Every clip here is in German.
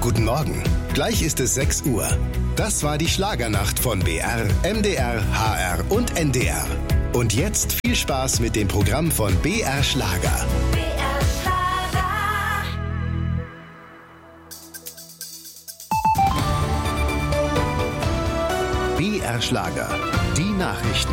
Guten Morgen. Gleich ist es 6 Uhr. Das war die Schlagernacht von BR, MDR, HR und NDR. Und jetzt viel Spaß mit dem Programm von BR Schlager. BR Schlager. BR Schlager. Die Nachrichten.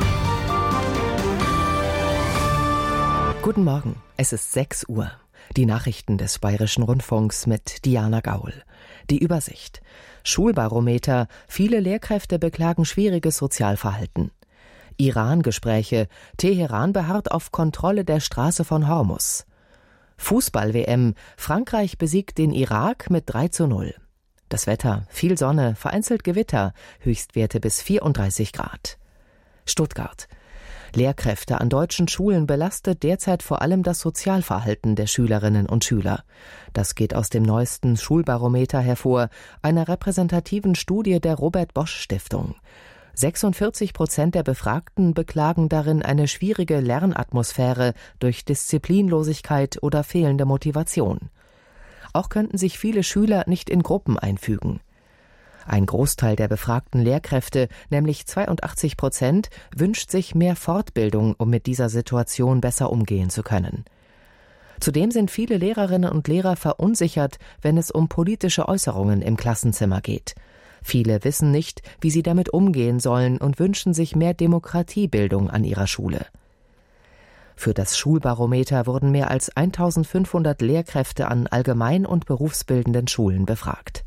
Guten Morgen, es ist 6 Uhr. Die Nachrichten des Bayerischen Rundfunks mit Diana Gaul. Die Übersicht. Schulbarometer. Viele Lehrkräfte beklagen schwieriges Sozialverhalten. Iran-Gespräche. Teheran beharrt auf Kontrolle der Straße von Hormus. Fußball-WM. Frankreich besiegt den Irak mit 3:0. Das Wetter. Viel Sonne, vereinzelt Gewitter. Höchstwerte bis 34 Grad. Stuttgart. Lehrkräfte an deutschen Schulen belastet derzeit vor allem das Sozialverhalten der Schülerinnen und Schüler. Das geht aus dem neuesten Schulbarometer hervor, einer repräsentativen Studie der Robert-Bosch-Stiftung. 46% der Befragten beklagen darin eine schwierige Lernatmosphäre durch Disziplinlosigkeit oder fehlende Motivation. Auch könnten sich viele Schüler nicht in Gruppen einfügen. Ein Großteil der befragten Lehrkräfte, nämlich 82%, wünscht sich mehr Fortbildung, um mit dieser Situation besser umgehen zu können. Zudem sind viele Lehrerinnen und Lehrer verunsichert, wenn es um politische Äußerungen im Klassenzimmer geht. Viele wissen nicht, wie sie damit umgehen sollen und wünschen sich mehr Demokratiebildung an ihrer Schule. Für das Schulbarometer wurden mehr als 1500 Lehrkräfte an allgemein- und berufsbildenden Schulen befragt.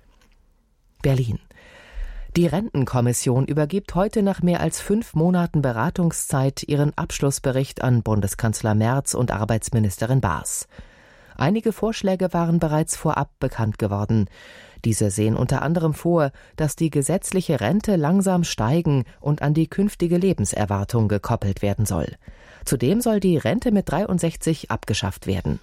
Berlin. Die Rentenkommission übergibt heute nach mehr als 5 Monaten Beratungszeit ihren Abschlussbericht an Bundeskanzler Merz und Arbeitsministerin Baas. Einige Vorschläge waren bereits vorab bekannt geworden. Diese sehen unter anderem vor, dass die gesetzliche Rente langsam steigen und an die künftige Lebenserwartung gekoppelt werden soll. Zudem soll die Rente mit 63 abgeschafft werden.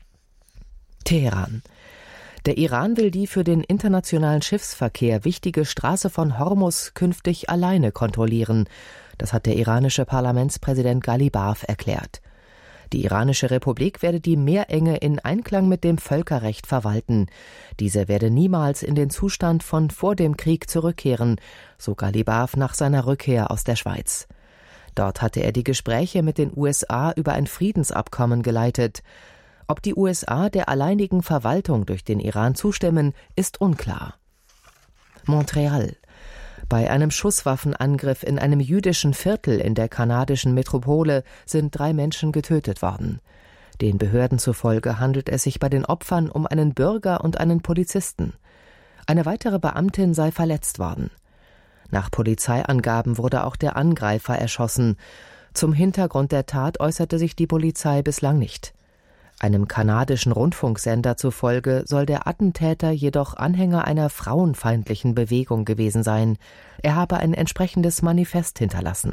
Teheran. Der Iran will die für den internationalen Schiffsverkehr wichtige Straße von Hormus künftig alleine kontrollieren. Das hat der iranische Parlamentspräsident Ghalibaf erklärt. Die iranische Republik werde die Meerenge in Einklang mit dem Völkerrecht verwalten. Diese werde niemals in den Zustand von vor dem Krieg zurückkehren, so Ghalibaf nach seiner Rückkehr aus der Schweiz. Dort hatte er die Gespräche mit den USA über ein Friedensabkommen geleitet. Ob die USA der alleinigen Verwaltung durch den Iran zustimmen, ist unklar. Montreal. Bei einem Schusswaffenangriff in einem jüdischen Viertel in der kanadischen Metropole sind 3 Menschen getötet worden. Den Behörden zufolge handelt es sich bei den Opfern um einen Bürger und einen Polizisten. Eine weitere Beamtin sei verletzt worden. Nach Polizeiangaben wurde auch der Angreifer erschossen. Zum Hintergrund der Tat äußerte sich die Polizei bislang nicht. Einem kanadischen Rundfunksender zufolge soll der Attentäter jedoch Anhänger einer frauenfeindlichen Bewegung gewesen sein. Er habe ein entsprechendes Manifest hinterlassen.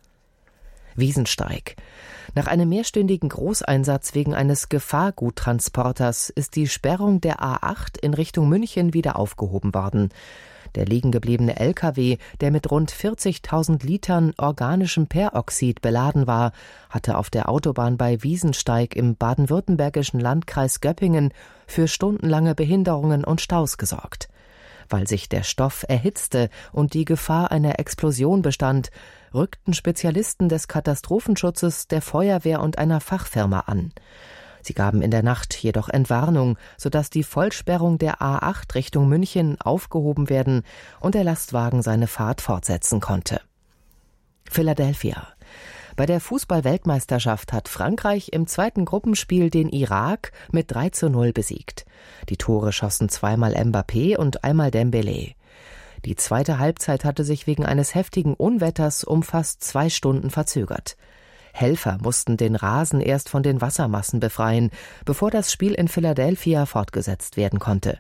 Wiesensteig. Nach einem mehrstündigen Großeinsatz wegen eines Gefahrguttransporters ist die Sperrung der A8 in Richtung München wieder aufgehoben worden. Der liegengebliebene LKW, der mit rund 40.000 Litern organischem Peroxid beladen war, hatte auf der Autobahn bei Wiesensteig im baden-württembergischen Landkreis Göppingen für stundenlange Behinderungen und Staus gesorgt. Weil sich der Stoff erhitzte und die Gefahr einer Explosion bestand, rückten Spezialisten des Katastrophenschutzes, der Feuerwehr und einer Fachfirma an. Sie gaben in der Nacht jedoch Entwarnung, sodass die Vollsperrung der A8 Richtung München aufgehoben werden und der Lastwagen seine Fahrt fortsetzen konnte. Philadelphia. Bei der Fußball-Weltmeisterschaft hat Frankreich im zweiten Gruppenspiel den Irak mit 3:0 besiegt. Die Tore schossen zweimal Mbappé und einmal Dembélé. Die zweite Halbzeit hatte sich wegen eines heftigen Unwetters um fast 2 Stunden verzögert. Helfer mussten den Rasen erst von den Wassermassen befreien, bevor das Spiel in Philadelphia fortgesetzt werden konnte.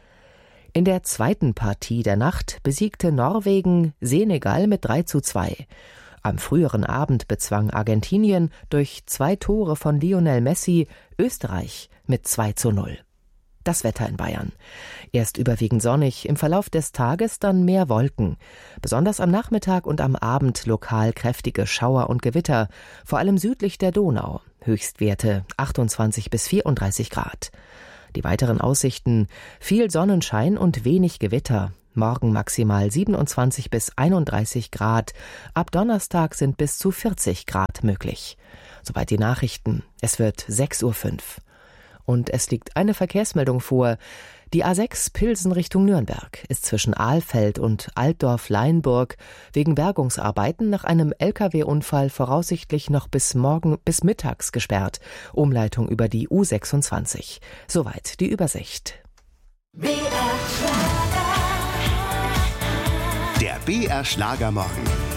In der zweiten Partie der Nacht besiegte Norwegen Senegal mit 3:2. Am früheren Abend bezwang Argentinien durch 2 Tore von Lionel Messi Österreich mit 2:0. Das Wetter in Bayern. Erst überwiegend sonnig, im Verlauf des Tages dann mehr Wolken. Besonders am Nachmittag und am Abend lokal kräftige Schauer und Gewitter, vor allem südlich der Donau. Höchstwerte 28 bis 34 Grad. Die weiteren Aussichten: viel Sonnenschein und wenig Gewitter. Morgen maximal 27 bis 31 Grad. Ab Donnerstag sind bis zu 40 Grad möglich. Soweit die Nachrichten. Es wird 6:05 Uhr. Und es liegt eine Verkehrsmeldung vor. Die A6 Pilsen Richtung Nürnberg ist zwischen Ahlfeld und Altdorf-Leinburg wegen Bergungsarbeiten nach einem Lkw-Unfall voraussichtlich noch bis mittags gesperrt. Umleitung über die U26. Soweit die Übersicht. Der BR Schlagermorgen.